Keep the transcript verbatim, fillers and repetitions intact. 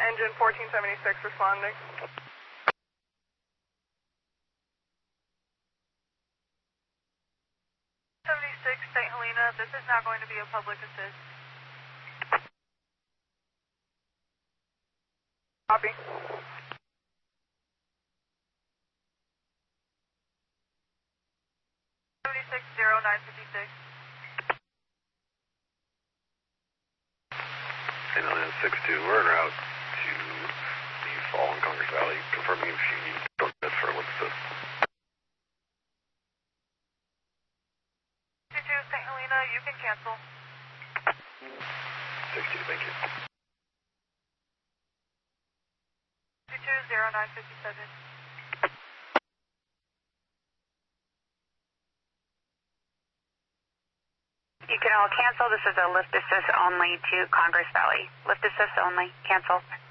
engine fourteen seventy-six responding. seventy-six, Saint Helena, this is now going to be a public assist. Copy. seventy-six, zero nine fifty-six. Saint Helena six two, we're en route to the fall in Congress Valley, confirming if you need to go for a lift assist. two two, Saint Helena, you can cancel. six two, thank you. two two, zero nine fifty-seven. You can all cancel. This is a lift assist only to Congress Valley. Lift assist only. Cancel.